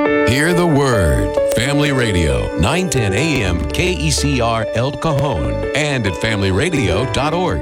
Hear the word. Family Radio, 910 AM KECR El Cajon and at familyradio.org.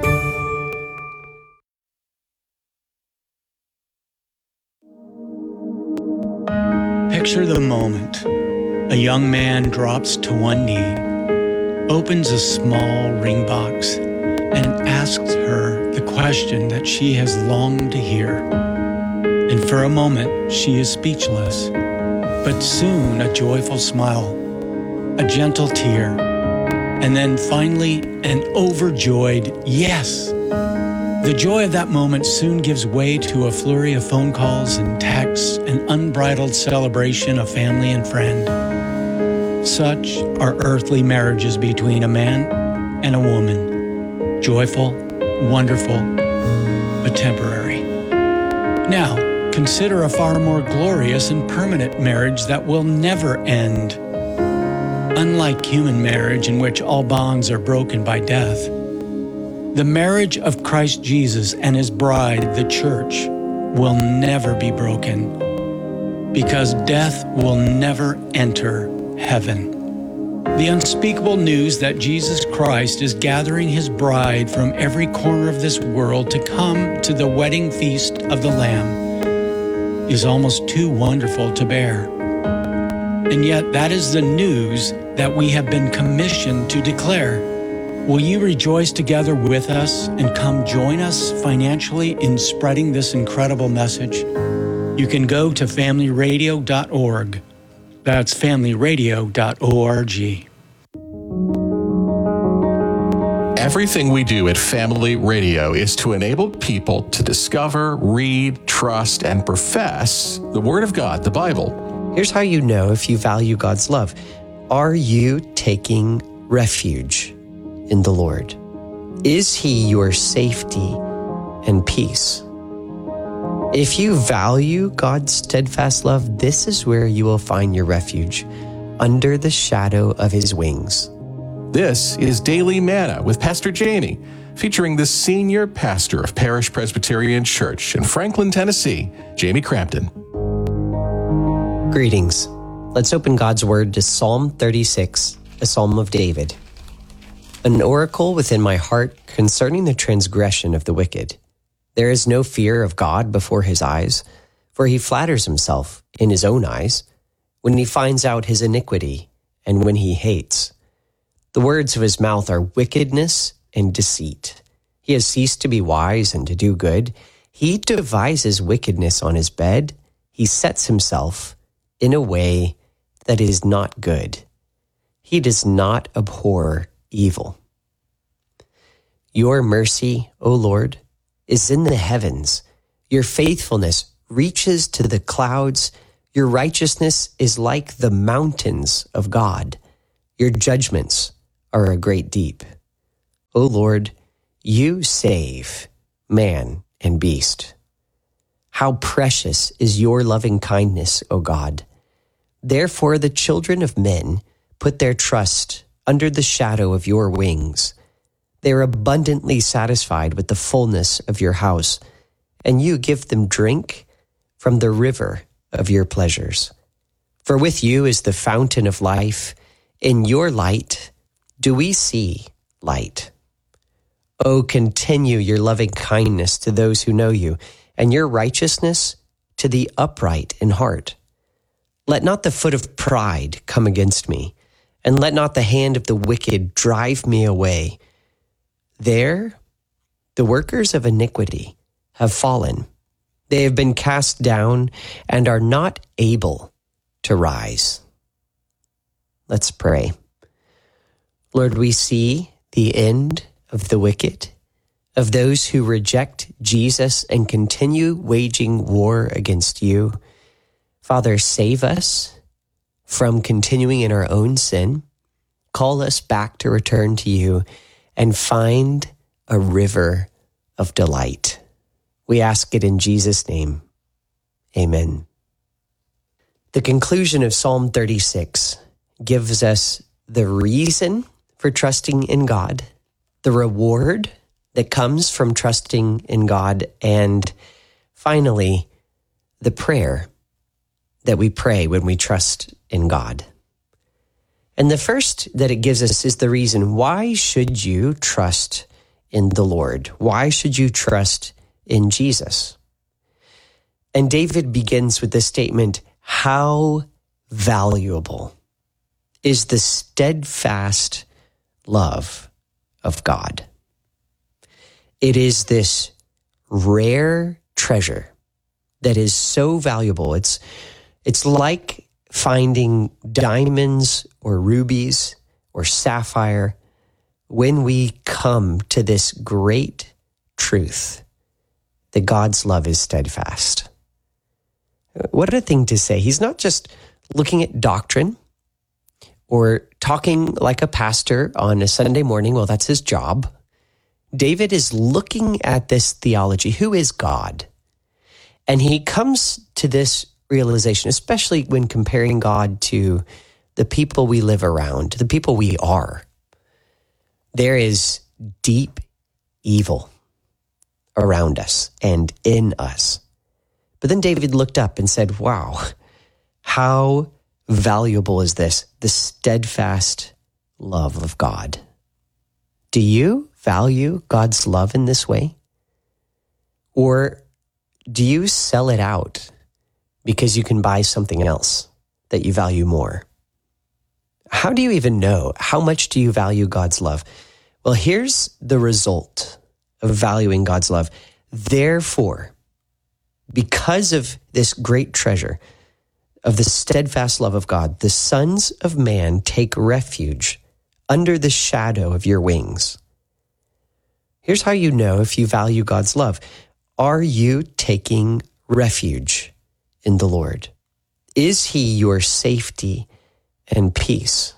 Picture the moment. A young man drops to one knee, opens a small ring box, and asks her the question that she has longed to hear. And for a moment, she is speechless. But soon a joyful smile, a gentle tear, and then finally an overjoyed yes. The joy of that moment soon gives way to a flurry of phone calls and texts, an unbridled celebration of family and friend. Such are earthly marriages between a man and a woman. Joyful, wonderful, but temporary. Now, consider a far more glorious and permanent marriage that will never end. Unlike human marriage, in which all bonds are broken by death, the marriage of Christ Jesus and his bride, the church, will never be broken, because death will never enter heaven. The unspeakable news that Jesus Christ is gathering his bride from every corner of this world to come to the wedding feast of the Lamb is almost too wonderful to bear. And yet that is the news that we have been commissioned to declare. Will you rejoice together with us and come join us financially in spreading this incredible message? You can go to familyradio.org. That's familyradio.org. Everything we do at Family Radio is to enable people to discover, read, trust, and profess the Word of God, the Bible. Here's how you know if you value God's love. Are you taking refuge in the Lord? Is He your safety and peace? If you value God's steadfast love, this is where you will find your refuge, under the shadow of His wings. This is Daily Manna with Pastor Jamie, featuring the senior pastor of Parish Presbyterian Church in Franklin, Tennessee, Jamie Crampton. Greetings. Let's open God's Word to Psalm 36, a psalm of David. An oracle within my heart concerning the transgression of the wicked. There is no fear of God before his eyes, for he flatters himself in his own eyes when he finds out his iniquity and when he hates. The words of his mouth are wickedness and deceit. He has ceased to be wise and to do good. He devises wickedness on his bed. He sets himself in a way that is not good. He does not abhor evil. Your mercy, O Lord, is in the heavens. Your faithfulness reaches to the clouds. Your righteousness is like the mountains of God. Your judgments are a great deep. O Lord, you save man and beast. How precious is your loving kindness, O God. Therefore the children of men put their trust under the shadow of your wings. They are abundantly satisfied with the fullness of your house, and you give them drink from the river of your pleasures. For with you is the fountain of life. In your light do we see light. O continue your loving kindness to those who know you, and your righteousness to the upright in heart. Let not the foot of pride come against me, and let not the hand of the wicked drive me away. There, the workers of iniquity have fallen. They have been cast down and are not able to rise. Let's pray. Lord, we see the end of the wicked, of those who reject Jesus and continue waging war against you. Father, save us from continuing in our own sin. Call us back to return to you and find a river of delight. We ask it in Jesus' name. Amen. The conclusion of Psalm 36 gives us the reason for trusting in God, the reward that comes from trusting in God, and finally, the prayer that we pray when we trust in God. And the first that it gives us is the reason, why should you trust in the Lord? Why should you trust in Jesus? And David begins with this statement, how valuable is the steadfast love of God. It is this rare treasure that is so valuable. It's like finding diamonds or rubies or sapphire when we come to this great truth that God's love is steadfast. What a thing to say. He's not just looking at doctrine or talking like a pastor on a Sunday morning. Well, that's his job. David is looking at this theology. Who is God? And he comes to this realization, especially when comparing God to the people we live around, the people we are. There is deep evil around us and in us. But then David looked up and said, wow, how valuable is this? The steadfast love of God. Do you value God's love in this way? Or do you sell it out because you can buy something else that you value more? How do you even know? How much do you value God's love? Well, here's the result of valuing God's love. Therefore, because of this great treasure of the steadfast love of God, the sons of man take refuge under the shadow of your wings. Here's how you know if you value God's love. Are you taking refuge in the Lord? Is he your safety and peace?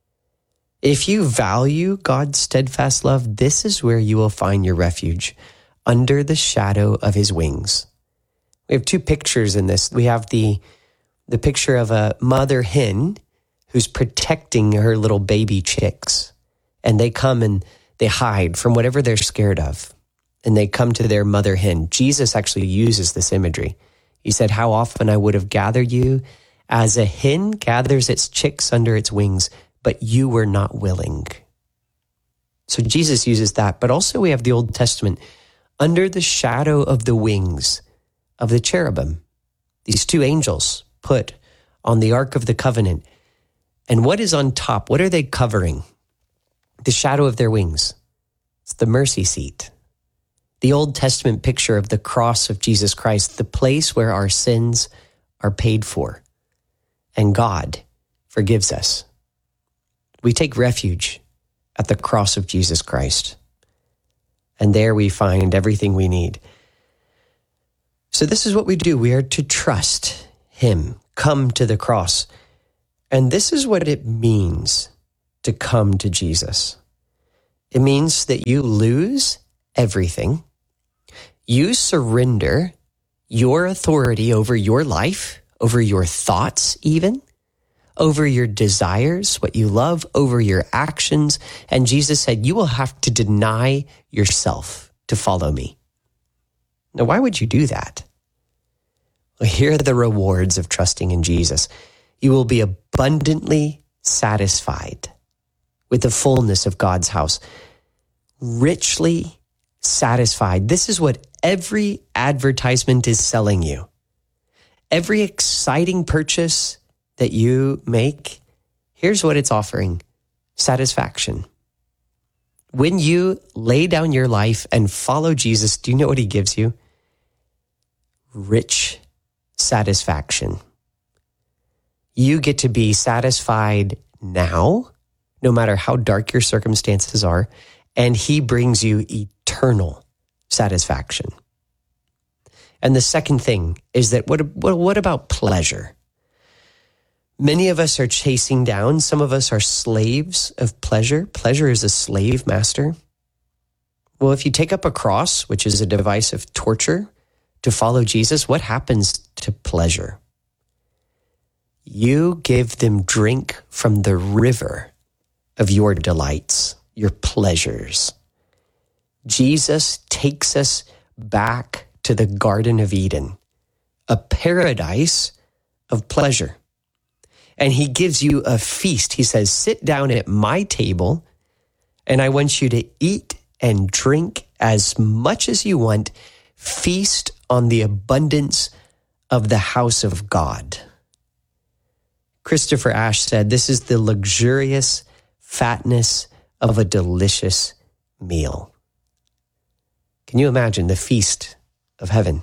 If you value God's steadfast love, this is where you will find your refuge, under the shadow of his wings. We have two pictures in this. We have the picture of a mother hen who's protecting her little baby chicks. And they come and they hide from whatever they're scared of. And they come to their mother hen. Jesus actually uses this imagery. He said, how often I would have gathered you as a hen gathers its chicks under its wings, but you were not willing. So Jesus uses that. But also we have the Old Testament, under the shadow of the wings of the cherubim, these two angels put on the Ark of the Covenant. And what is on top? What are they covering? The shadow of their wings. It's the mercy seat. The Old Testament picture of the cross of Jesus Christ, the place where our sins are paid for. And God forgives us. We take refuge at the cross of Jesus Christ. And there we find everything we need. So this is what we do. We are to trust him, come to the cross. And this is what it means to come to Jesus. It means that you lose everything. You surrender your authority over your life, over your thoughts even, over your desires, what you love, over your actions. And Jesus said, you will have to deny yourself to follow me. Now, why would you do that? Well, here are the rewards of trusting in Jesus. You will be abundantly satisfied with the fullness of God's house, richly satisfied. This is what every advertisement is selling you. Every exciting purchase that you make, here's what it's offering: satisfaction. When you lay down your life and follow Jesus, do you know what he gives you? Rich satisfaction. You get to be satisfied now, no matter how dark your circumstances are, and he brings you eternal satisfaction. And the second thing is that what about pleasure? Many of us are chasing down, some of us are slaves of pleasure. Pleasure is a slave master. Well, if you take up a cross, which is a device of torture, to follow Jesus, what happens to pleasure? You give them drink from the river of your delights, your pleasures. Jesus takes us back to the Garden of Eden, a paradise of pleasure. And he gives you a feast. He says, sit down at my table, and I want you to eat and drink as much as you want. Feast on the abundance of the house of God. Christopher Ash said, this is the luxurious fatness of a delicious meal. Can you imagine the feast of heaven?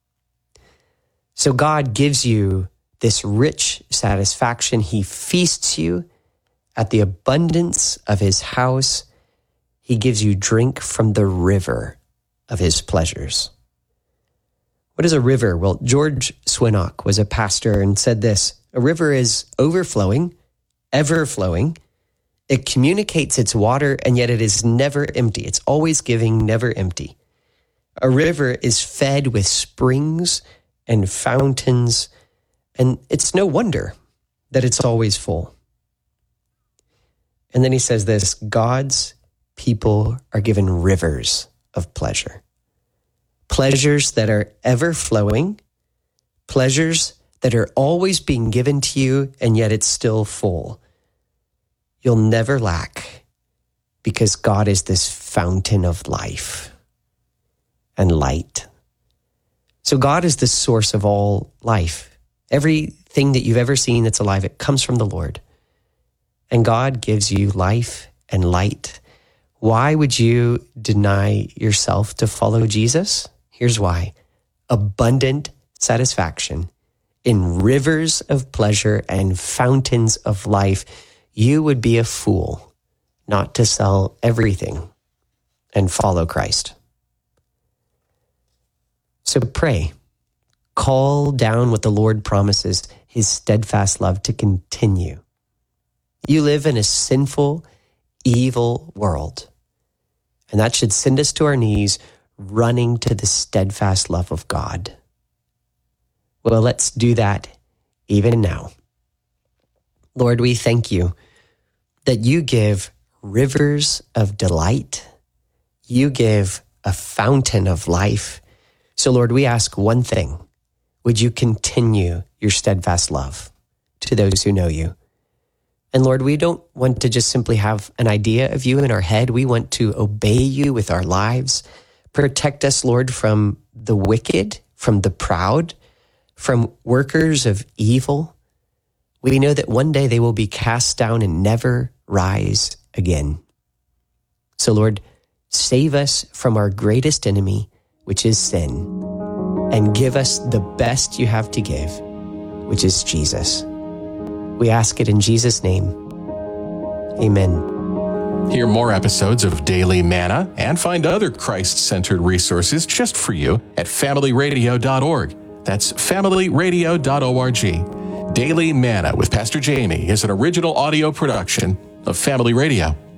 So God gives you this rich satisfaction. He feasts you at the abundance of his house. He gives you drink from the river of his pleasures. What is a river? Well, George Swinnock was a pastor and said this: a river is overflowing, ever flowing. It communicates its water, and yet it is never empty. It's always giving, never empty. A river is fed with springs and fountains, and it's no wonder that it's always full. And then he says this: God's people are given rivers of pleasure. Pleasures that are ever flowing, pleasures that are always being given to you, and yet it's still full. You'll never lack, because God is this fountain of life and light. So God is the source of all life. Everything that you've ever seen that's alive, it comes from the Lord. And God gives you life and light. Why would you deny yourself to follow Jesus? Here's why. Abundant satisfaction in rivers of pleasure and fountains of life. You would be a fool not to sell everything and follow Christ. So pray. Call down what the Lord promises, his steadfast love to continue. You live in a sinful, evil world, and that should send us to our knees, running to the steadfast love of God. Well, let's do that even now. Lord, we thank you that you give rivers of delight. You give a fountain of life. So, Lord, we ask one thing. Would you continue your steadfast love to those who know you? And Lord, we don't want to just simply have an idea of you in our head. We want to obey you with our lives. Protect us, Lord, from the wicked, from the proud, from workers of evil. We know that one day they will be cast down and never rise again. So, Lord, save us from our greatest enemy, which is sin, and give us the best you have to give, which is Jesus. We ask it in Jesus' name. Amen. Hear more episodes of Daily Manna and find other Christ-centered resources just for you at familyradio.org. That's familyradio.org. Daily Manna with Pastor Jamie is an original audio production of Family Radio.